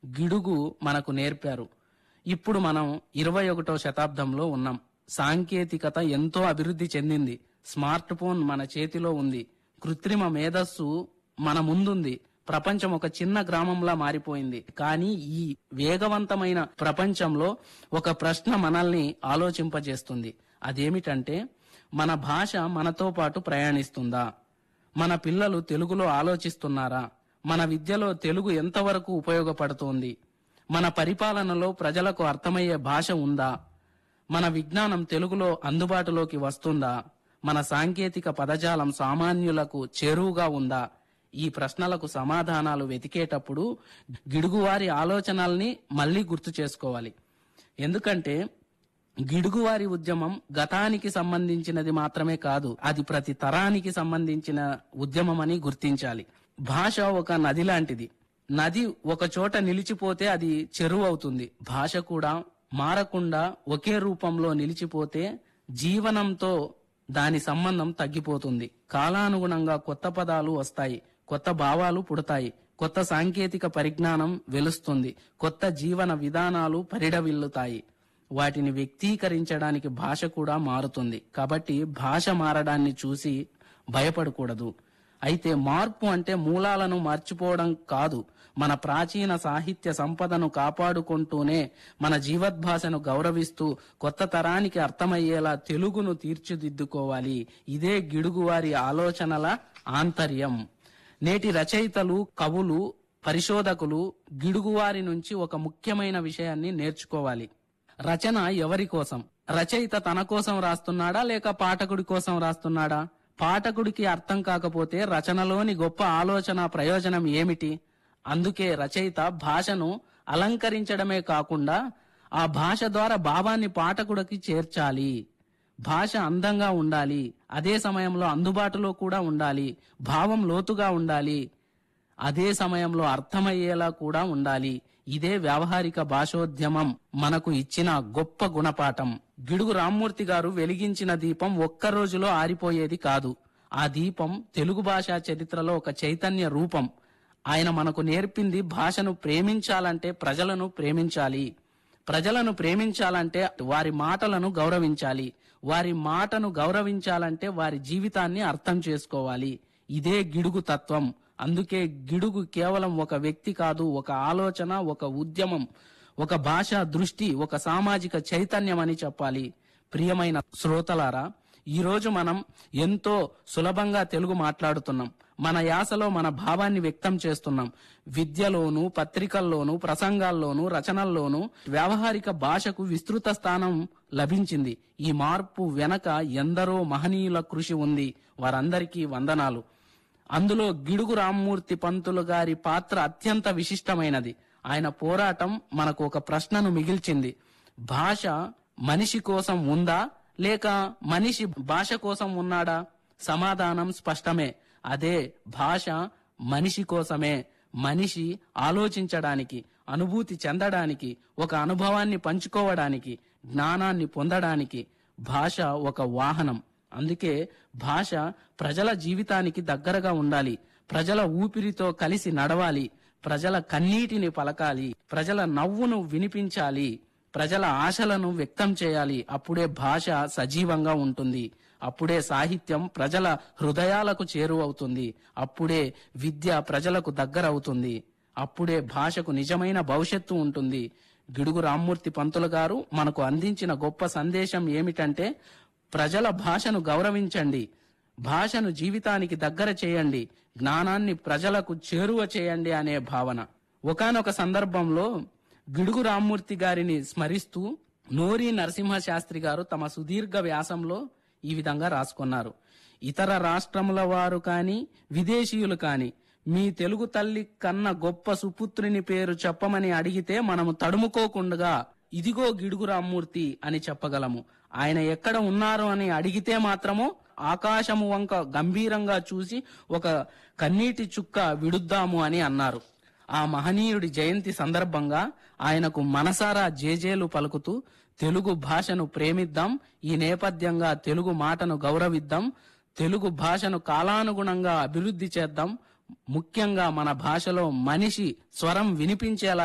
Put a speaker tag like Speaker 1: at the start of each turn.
Speaker 1: గిడుగు మనకు నేర్పారు. ఇప్పుడు మనం 21వ శతాబ్దంలో ఉన్నాం. సాంకేతికత ఎంతో అభివృద్ధి చెందింది. స్మార్ట్ ఫోన్ మన చేతిలో ఉంది. కృత్రిమ మేధస్సు మన ముందుంది. ప్రపంచం ఒక చిన్న గ్రామంలా మారిపోయింది. కానీ ఈ వేగవంతమైన ప్రపంచంలో ఒక ప్రశ్న మనల్ని ఆలోచింపజేస్తుంది. అదేమిటంటే, మన భాష మనతో పాటు ప్రయాణిస్తుందా? మన పిల్లలు తెలుగులో ఆలోచిస్తున్నారా? మన విద్యలో తెలుగు ఎంతవరకు ఉపయోగపడుతోంది? మన పరిపాలనలో ప్రజలకు అర్థమయ్యే భాష ఉందా? మన విజ్ఞానం తెలుగులో అందుబాటులోకి వస్తుందా? మన సాంకేతిక పదజాలం సామాన్యులకు చేరువుగా ఉందా? ఈ ప్రశ్నలకు సమాధానాలు వెతికేటప్పుడు గిడుగువారి ఆలోచనల్ని మళ్లీ గుర్తు చేసుకోవాలి. ఎందుకంటే గిడుగువారి ఉద్యమం గతానికి సంబంధించినది మాత్రమే కాదు, అది ప్రతి తరానికి సంబంధించిన ఉద్యమం అని గుర్తించాలి. భాష ఒక నది లాంటిది. నది ఒక చోట నిలిచిపోతే అది చెరువు అవుతుంది. భాష కూడా మారకుండా ఒకే రూపంలో నిలిచిపోతే జీవనంతో దాని సంబంధం తగ్గిపోతుంది. కాలానుగుణంగా కొత్త పదాలు వస్తాయి, కొత్త భావాలు పుడతాయి, కొత్త సాంకేతిక పరిజ్ఞానం వెలుస్తుంది, కొత్త జీవన విధానాలు పరిఢవిల్లుతాయి. వాటిని వ్యక్తీకరించడానికి భాష కూడా మారుతుంది. కాబట్టి భాష మారడాన్ని చూసి భయపడకూడదు. అయితే మార్పు అంటే మూలాలను మర్చిపోవడం కాదు. మన ప్రాచీన సాహిత్య సంపదను కాపాడుకుంటూనే మన జీవద్భాషను గౌరవిస్తూ కొత్త తరానికి అర్థమయ్యేలా తెలుగును తీర్చిదిద్దుకోవాలి. ఇదే గిడుగువారి ఆలోచనల ఆంతర్యం. నేటి రచయితలు, కవులు, పరిశోధకులు గిడుగువారి నుంచి ఒక ముఖ్యమైన విషయాన్ని నేర్చుకోవాలి. రచన ఎవరి కోసం? రచయిత తన కోసం రాస్తున్నాడా లేక పాఠకుడి కోసం రాస్తున్నాడా? పాఠకుడికి అర్థం కాకపోతే రచనలోని గొప్ప ఆలోచన ప్రయోజనం ఏమిటి? అందుకే రచయిత భాషను అలంకరించడమే కాకుండా ఆ భాష ద్వారా భావాన్ని పాఠకుడికి చేర్చాలి. భాష అందంగా ఉండాలి, అదే సమయంలో అందుబాటులో కూడా ఉండాలి. భావం లోతుగా ఉండాలి, అదే సమయంలో అర్థమయ్యేలా కూడా ఉండాలి. ఇదే వ్యావహారిక భాషోద్యమం మనకు ఇచ్చిన గొప్ప గుణపాఠం. గిడుగు రామ్మూర్తి గారు వెలిగించిన దీపం ఒక్క రోజులో ఆరిపోయేది కాదు. ఆ దీపం తెలుగు భాషా చరిత్రలో ఒక చైతన్య రూపం. ఆయన మనకు నేర్పింది భాషను ప్రేమించాలంటే ప్రజలను ప్రేమించాలి, ప్రజలను ప్రేమించాలంటే వారి మాటలను గౌరవించాలి, వారి మాటను గౌరవించాలంటే వారి జీవితాన్ని అర్థం చేసుకోవాలి. ఇదే గిడుగు తత్వం. అందుకే గిడుగు కేవలం ఒక వ్యక్తి కాదు, ఒక ఆలోచన, ఒక ఉద్యమం, ఒక భాషా దృష్టి, ఒక సామాజిక చైతన్యం అని చెప్పాలి. ప్రియమైన శ్రోతలారా, ఈ రోజు మనం ఎంతో సులభంగా తెలుగు మాట్లాడుతున్నాం. మన యాసలో మన భావాన్ని వ్యక్తం చేస్తున్నాం. విద్యలోను, పత్రికల్లోను, ప్రసంగాల్లోను, రచనల్లోనూ వ్యావహారిక భాషకు విస్తృత స్థానం లభించింది. ఈ మార్పు వెనక ఎందరో మహనీయుల కృషి ఉంది. వారందరికీ వందనాలు. అందులో గిడుగు రామ్మూర్తి పంతులు గారి పాత్ర అత్యంత విశిష్టమైనది. ఆయన పోరాటం మనకు ఒక ప్రశ్నను మిగిల్చింది. భాష మనిషి కోసం ఉందా లేక మనిషి భాష కోసం ఉన్నాడా? సమాధానం స్పష్టమే. అదే, భాష మనిషి కోసమే. మనిషి ఆలోచించడానికి, అనుభూతి చెందడానికి, ఒక అనుభవాన్ని పంచుకోవడానికి, జ్ఞానాన్ని పొందడానికి భాష ఒక వాహనం. అందుకే భాష ప్రజల జీవితానికి దగ్గరగా ఉండాలి, ప్రజల ఊపిరితో కలిసి నడవాలి, ప్రజల కన్నీటిని పలకాలి, ప్రజల నవ్వును వినిపించాలి, ప్రజల ఆశలను వ్యక్తం చేయాలి. అప్పుడే భాష సజీవంగా ఉంటుంది. అప్పుడే సాహిత్యం ప్రజల హృదయాలకు చేరువవుతుంది. అప్పుడే విద్య ప్రజలకు దగ్గరవుతుంది. అప్పుడే భాషకు నిజమైన భవిష్యత్తు ఉంటుంది. గిడుగు రామ్మూర్తి పంతులు గారు మనకు అందించిన గొప్ప సందేశం ఏమిటంటే, ప్రజల భాషను గౌరవించండి, భాషను జీవితానికి దగ్గర చేయండి, జ్ఞానాన్ని ప్రజలకు చేరువ చేయండి అనే భావన. ఒకానొక సందర్భంలో గిడుగు రామ్మూర్తి గారిని స్మరిస్తూ నోరి నరసింహ శాస్త్రి గారు తమ సుదీర్ఘ వ్యాసంలో ఈ విధంగా రాసుకున్నారు. ఇతర రాష్ట్రముల వారు కాని, విదేశీయులు కాని మీ తెలుగు తల్లి కన్న గొప్ప సుపుత్రుని పేరు చెప్పమని అడిగితే మనము తడుముకోకుండా ఇదిగో గిడుగు రామ్మూర్తి అని చెప్పగలము. ఆయన ఎక్కడ ఉన్నారు అని అడిగితే మాత్రము ఆకాశము వంక గంభీరంగా చూసి ఒక కన్నీటి చుక్క విడుద్దాము అని అన్నారు. ఆ మహనీయుడి జయంతి సందర్భంగా ఆయనకు మనసారా జేజేలు పలుకుతూ తెలుగు భాషను ప్రేమిద్దాం, ఈ నేపథ్యంగా తెలుగు మాటను గౌరవిద్దాం, తెలుగు భాషను కాలానుగుణంగా అభివృద్ధి చేద్దాం, ముఖ్యంగా మన భాషలో మనిషి స్వరం వినిపించేలా